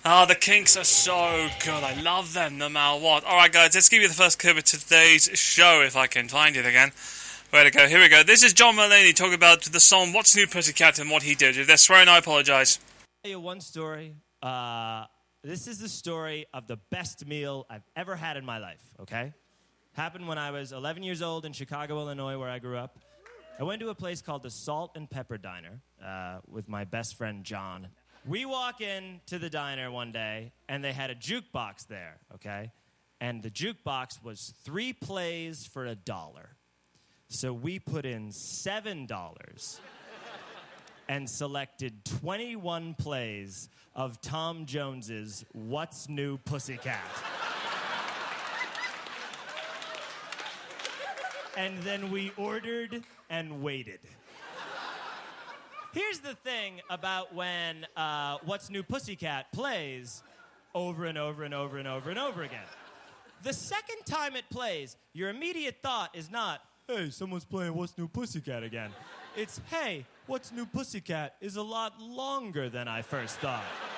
Oh, the Kinks are so good. I love them no matter what. Alright, guys, let's give you the first clip of today's show, if I can find it again. Where to go? Here we go. This is John Mulaney talking about the song What's New Pussycat and what he did. If they're swearing, I apologise. I'll tell you one story. This is the story of the best meal I've ever had in my life, okay? Happened when I was 11 years old in Chicago, Illinois, where I grew up. I went to a place called the Salt and Pepper Diner with my best friend, John. We walk in to the diner one day, and they had a jukebox there, okay? And the jukebox was 3 plays for $1. So we put in $7 and selected 21 plays of Tom Jones's What's New Pussycat. And then we ordered and waited. Here's the thing about when What's New Pussycat plays over and over and over and over and over again. The second time it plays, your immediate thought is not, hey, someone's playing What's New Pussycat again. It's, hey, What's New Pussycat is a lot longer than I first thought.